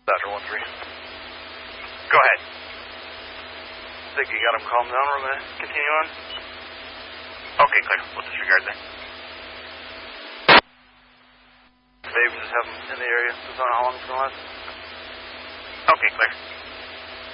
Dr. 1-3. Go ahead. Think you got him calmed down. We're going to continue on? Okay, clear. We'll disregard that. Dave, just have him in the area. How long it's going to last? Okay, clear.